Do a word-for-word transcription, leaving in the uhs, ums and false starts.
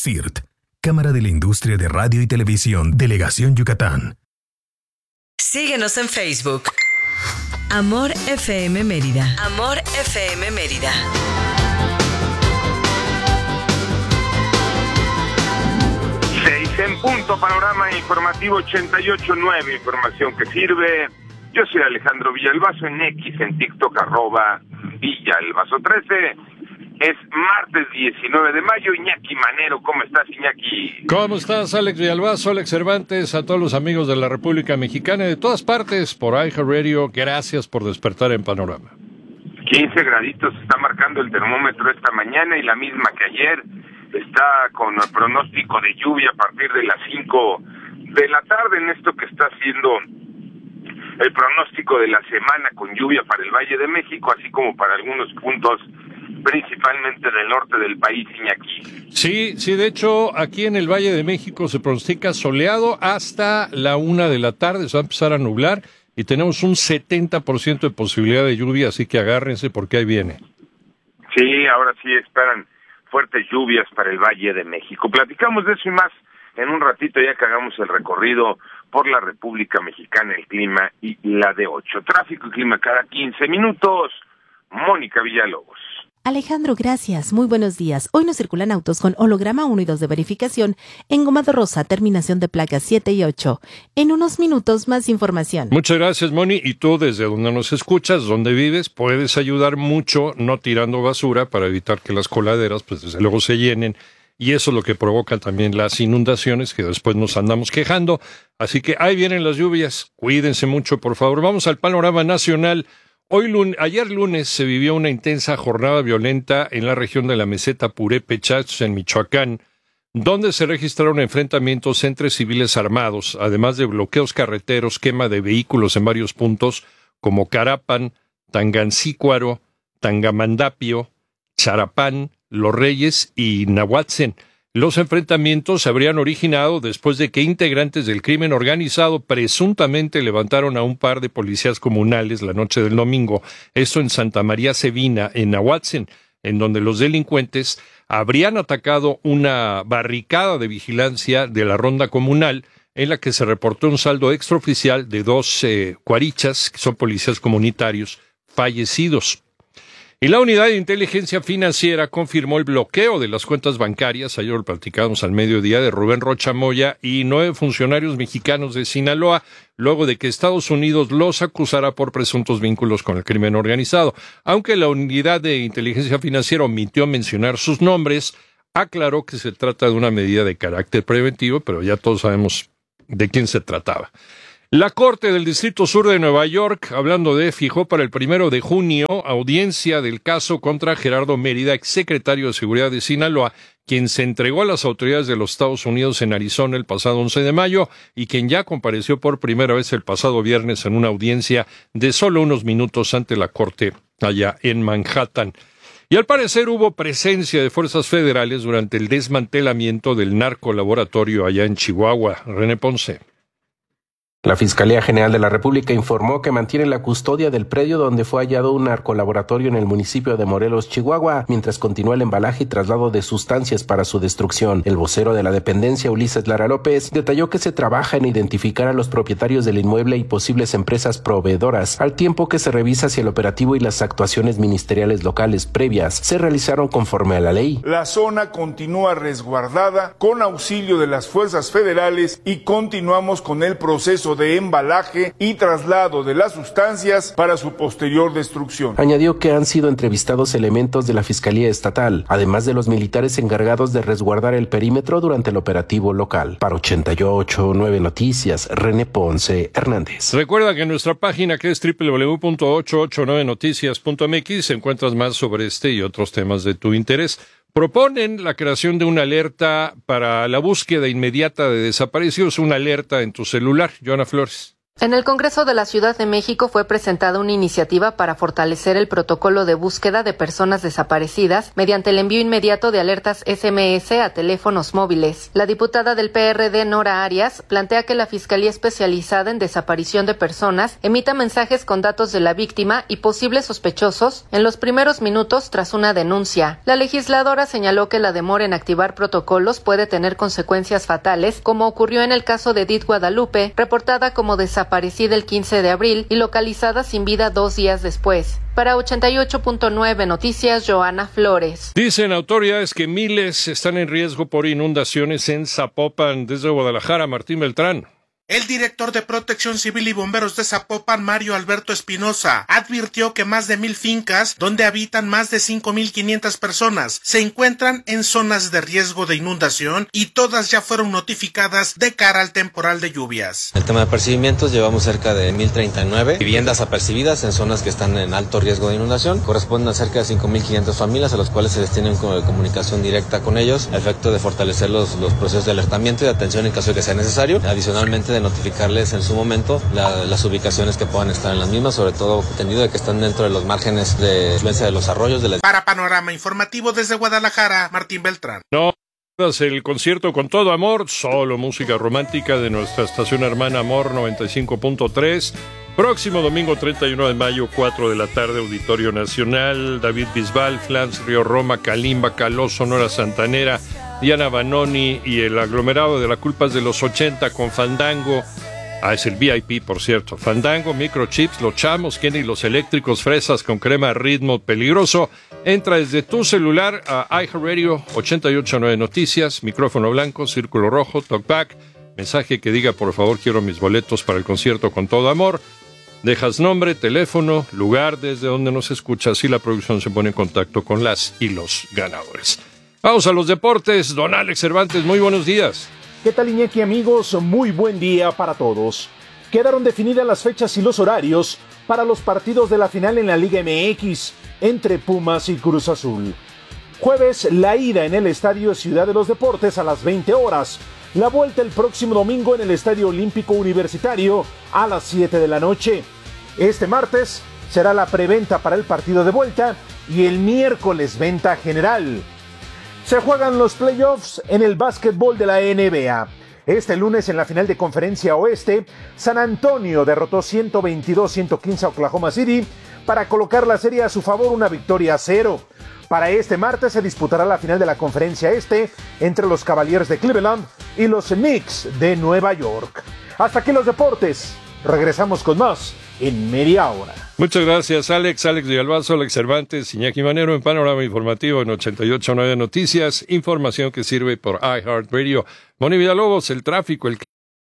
C I R T, Cámara de la Industria de Radio y Televisión, Delegación Yucatán. Síguenos en Facebook. Amor F M Mérida. Amor F M Mérida. Seis en punto, panorama informativo ochenta y ocho punto nueve, información que sirve. Yo soy Alejandro Villalbazo, en X, en TikTok, arroba Villalbazo trece. Es martes diecinueve de mayo. Iñaki Manero, ¿cómo estás, Iñaki? ¿Cómo estás, Alex Villalbazo, Alex Cervantes, a todos los amigos de la República Mexicana y de todas partes por iHeartRadio? Gracias por despertar en Panorama. quince graditos está marcando el termómetro esta mañana y la misma que ayer. Está con el pronóstico de lluvia a partir de las cinco de la tarde en esto que está haciendo el pronóstico de la semana, con lluvia para el Valle de México, así como para algunos puntos principalmente del norte del país, Iñaki. Sí, sí, de hecho, aquí en el Valle de México se pronostica soleado hasta la una de la tarde, se va a empezar a nublar y tenemos un setenta por ciento de posibilidad de lluvia, así que agárrense porque ahí viene. Sí, ahora sí esperan fuertes lluvias para el Valle de México. Platicamos de eso y más en un ratito, ya que hagamos el recorrido por la República Mexicana, el clima y la de ocho. Tráfico y clima cada quince minutos. Mónica Villalobos. Alejandro, gracias. Muy buenos días. Hoy nos circulan autos con holograma uno y dos de verificación, engomado rosa, terminación de placas siete y ocho. En unos minutos, más información. Muchas gracias, Moni. Y tú, desde donde nos escuchas, donde vives, puedes ayudar mucho no tirando basura para evitar que las coladeras, pues desde luego, se llenen. Y eso es lo que provoca también las inundaciones, que después nos andamos quejando. Así que ahí vienen las lluvias. Cuídense mucho, por favor. Vamos al panorama nacional. Hoy lunes, ayer lunes se vivió una intensa jornada violenta en la región de la meseta Purépechas, en Michoacán, donde se registraron enfrentamientos entre civiles armados, además de bloqueos carreteros, quema de vehículos en varios puntos, como Carapan, Tangancícuaro, Tangamandapio, Charapán, Los Reyes y Nahuatzen. Los enfrentamientos se habrían originado después de que integrantes del crimen organizado presuntamente levantaron a un par de policías comunales la noche del domingo, esto en Santa María Sevina, en Nahuatzen, en donde los delincuentes habrían atacado una barricada de vigilancia de la ronda comunal, en la que se reportó un saldo extraoficial de dos eh, cuarichas, que son policías comunitarios, fallecidos. Y la Unidad de Inteligencia Financiera confirmó el bloqueo de las cuentas bancarias, ayer lo platicamos al mediodía, de Rubén Rocha Moya y nueve funcionarios mexicanos de Sinaloa, luego de que Estados Unidos los acusara por presuntos vínculos con el crimen organizado. Aunque la Unidad de Inteligencia Financiera omitió mencionar sus nombres, aclaró que se trata de una medida de carácter preventivo, pero ya todos sabemos de quién se trataba. La Corte del Distrito Sur de Nueva York, hablando de, fijó para el primero de junio audiencia del caso contra Gerardo Mérida, exsecretario de Seguridad de Sinaloa, quien se entregó a las autoridades de los Estados Unidos en Arizona el pasado once de mayo y quien ya compareció por primera vez el pasado viernes en una audiencia de solo unos minutos ante la Corte allá en Manhattan. Y al parecer hubo presencia de fuerzas federales durante el desmantelamiento del narcolaboratorio allá en Chihuahua. René Ponce. La Fiscalía General de la República informó que mantiene la custodia del predio donde fue hallado un narcolaboratorio en el municipio de Morelos, Chihuahua, mientras continúa el embalaje y traslado de sustancias para su destrucción. El vocero de la dependencia, Ulises Lara López, detalló que se trabaja en identificar a los propietarios del inmueble y posibles empresas proveedoras, al tiempo que se revisa si el operativo y las actuaciones ministeriales locales previas se realizaron conforme a la ley. La zona continúa resguardada con auxilio de las fuerzas federales y continuamos con el proceso de embalaje y traslado de las sustancias para su posterior destrucción. Añadió que han sido entrevistados elementos de la Fiscalía Estatal, además de los militares encargados de resguardar el perímetro durante el operativo local. Para ochenta y ocho punto nueve Noticias, René Ponce Hernández. Recuerda que en nuestra página, que es doble u doble u doble u punto ochocientos ochenta y nueve noticias punto m x, encuentras más sobre este y otros temas de tu interés. Proponen la creación de una alerta para la búsqueda inmediata de desaparecidos, una alerta en tu celular. Joana Flores. En el Congreso de la Ciudad de México fue presentada una iniciativa para fortalecer el protocolo de búsqueda de personas desaparecidas mediante el envío inmediato de alertas ese eme ese a teléfonos móviles. La diputada del pe erre de, Nora Arias, plantea que la Fiscalía Especializada en Desaparición de Personas emita mensajes con datos de la víctima y posibles sospechosos en los primeros minutos tras una denuncia. La legisladora señaló que la demora en activar protocolos puede tener consecuencias fatales, como ocurrió en el caso de Edith Guadalupe, reportada como desaparecida Desaparecida el quince de abril y localizada sin vida dos días después. Para ochenta y ocho punto nueve Noticias, Joana Flores. Dicen autoridades que miles están en riesgo por inundaciones en Zapopan. Desde Guadalajara, Martín Beltrán. El director de Protección Civil y Bomberos de Zapopan, Mario Alberto Espinosa, advirtió que más de mil fincas, donde habitan más de cinco mil quinientas personas, se encuentran en zonas de riesgo de inundación y todas ya fueron notificadas de cara al temporal de lluvias. El tema de apercibimientos, llevamos cerca de mil treinta y nueve viviendas apercibidas en zonas que están en alto riesgo de inundación. Corresponden a cerca de cinco mil quinientas familias a las cuales se les tiene comunicación directa con ellos, a efecto de fortalecer los, los procesos de alertamiento y de atención en caso de que sea necesario. Adicionalmente, de notificarles en su momento la, las ubicaciones que puedan estar en las mismas, sobre todo entendido de que están dentro de los márgenes de influencia de los arroyos. De la... Para Panorama Informativo desde Guadalajara, Martín Beltrán. No, el concierto con todo amor, solo música romántica de nuestra estación hermana Amor noventa y cinco punto tres. Próximo domingo treinta y uno de mayo, cuatro de la tarde, Auditorio Nacional. David Bisbal, Flans, Río Roma, Kalimba, Caló, Sonora Santanera, Diana Banoni y el aglomerado de la Culpas de los ochenta con Fandango. Ah, es el ve i pe, por cierto. Fandango, Microchips, Los Chamos, Kenny, Los Eléctricos, Fresas con Crema, Ritmo Peligroso. Entra desde tu celular a iHeartRadio, ochenta y ocho punto nueve Noticias, micrófono blanco, círculo rojo, talkback, mensaje que diga, por favor, quiero mis boletos para el concierto con todo amor. Dejas nombre, teléfono, lugar desde donde nos escuchas y la producción se pone en contacto con las y los ganadores. Vamos a los deportes. Don Alex Cervantes, muy buenos días. ¿Qué tal, Iñaki, amigos? Muy buen día para todos. Quedaron definidas las fechas y los horarios para los partidos de la final en la Liga eme equis entre Pumas y Cruz Azul. Jueves, la ida en el Estadio Ciudad de los Deportes a las veinte horas. La vuelta el próximo domingo en el Estadio Olímpico Universitario a las siete de la noche. Este martes será la preventa para el partido de vuelta y el miércoles venta general. Se juegan los playoffs en el básquetbol de la ene be a. Este lunes en la final de Conferencia Oeste, San Antonio derrotó ciento veintidós a ciento quince a Oklahoma City para colocar la serie a su favor, una victoria a cero. Para este martes se disputará la final de la Conferencia Este entre los Cavaliers de Cleveland y los Knicks de Nueva York. Hasta aquí los deportes. Regresamos con más en media hora. Muchas gracias, Alex. Alex Villalbazo, Alex Cervantes, Iñaki Manero en Panorama Informativo en ochenta y ocho punto nueve Noticias. Información que sirve por iHeartRadio. Moni Villalobos, el tráfico, el